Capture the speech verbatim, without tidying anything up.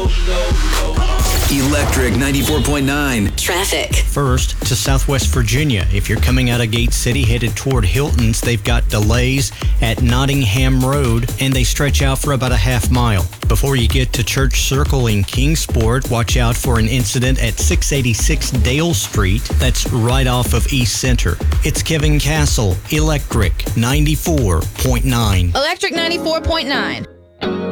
Electric ninety-four point nine. Traffic. First, to Southwest Virginia. If you're coming out of Gate City headed toward Hilton's, they've got delays at Nottingham Road, and they stretch out for about a half mile. Before you get to Church Circle in Kingsport, watch out for an incident at six eighty-six Dale Street. That's right off of East Center. It's Kevin Castle, Electric ninety-four point nine. Electric ninety-four point nine.